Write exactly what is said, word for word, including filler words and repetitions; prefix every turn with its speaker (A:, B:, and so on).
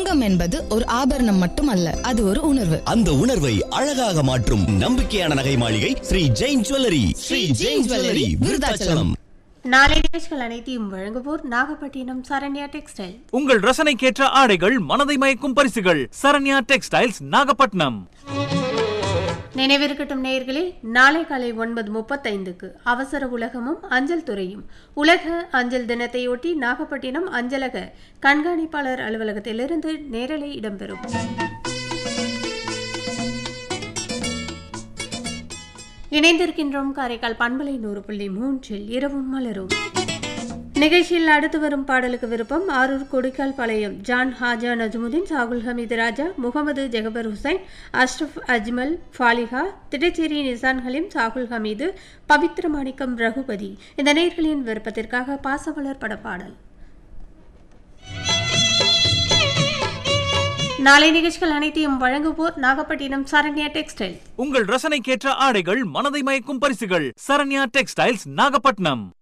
A: தங்கம் என்பது ஒரு ஆபரணம் மட்டுமல்ல, அது ஒரு உணர்வு.
B: அந்த உணர்வை அழகாக மாற்றும் நம்பிக்கையான நகை மாளிகை ஸ்ரீ ஜெயின் ஜுவல்லரி. ஸ்ரீ ஜெயின் ஜுவல்லரி, விருதாச்சலம்.
C: நாளை நிகழ்ச்சிகள் அனைத்தையும் வழங்குவோர் நாகப்பட்டினம் சரண்யா டெக்ஸ்டைல்.
D: உங்கள் ரசனைக்கேற்ற ஆடைகள், மனதை மயக்கும் பரிசுகள். சரண்யா டெக்ஸ்டைல்ஸ், நாகப்பட்டினம்.
C: நினைவிருக்கட்டும் நேயர்களே, நாளை காலை ஒன்பது முப்பத்தைந்துக்கு அவசர உலகமும் அஞ்சல் துறையும் உலக அஞ்சல் தினத்தையொட்டி நாகப்பட்டினம் அஞ்சலக கண்காணிப்பாளர் அலுவலகத்திலிருந்து நேரலை இடம்பெறும். இணைந்திருக்கின்றோம் காரைக்கால் பண்பலை நூறு புள்ளி மூன்றில் இரவும் மலரும் நிகழ்ச்சியில் அடுத்து வரும் பாடலுக்கு விருப்பம் ஆரூர் கொடிக்கால் பாளையம் ஜான் ஹாஜா நஜ்முதீன், சாகுல் ஹமீது ராஜா, முகமது ஜெகபர் ஹுசைன், அஷ்ரப் அஜ்மல், ஃபாலிஹா, திடச்சேரி நிசான் ஹலீம், சாகுல் ஹமீது, பவித்ர மாணிக்கம், ரகுபதி. இந்த நேயர்களின் விருப்பத்திற்காக பாசவலர் பட பாடல். நாளை நிகழ்ச்சிகள் அனைத்தையும் வழங்குவோர் நாகப்பட்டினம் சரண்யா டெக்ஸ்டைல்.
D: உங்கள் ரசனைக்கேற்ற ஆடைகள், மனதை மயக்கும் பரிசுகள். சரண்யா டெக்ஸ்டைல்ஸ், நாகப்பட்டினம்.